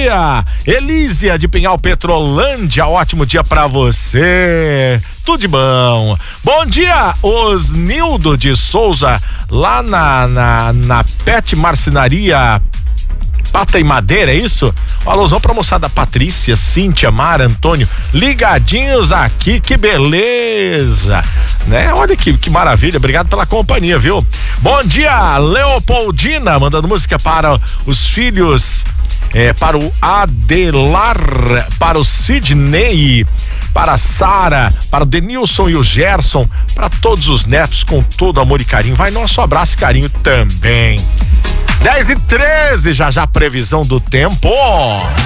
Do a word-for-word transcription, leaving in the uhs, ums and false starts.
dia, Elísia de Pinhal Petrolândia, ótimo dia pra você, tudo de bom. Bom dia, Osnildo de Souza, lá na, na, na Pet Marcenaria Pata e Madeira, é isso? Um alusão pra moçada Patrícia, Cíntia, Mara, Antônio, ligadinhos aqui, que beleza, né? Olha que, que maravilha, obrigado pela companhia, viu? Bom dia, Leopoldina, mandando música para os filhos, é, para o Adelar, para o Sidney, para a Sara, para o Denilson e o Gerson, para todos os netos com todo amor e carinho. Vai nosso abraço e carinho também. dez e treze, já já previsão do tempo.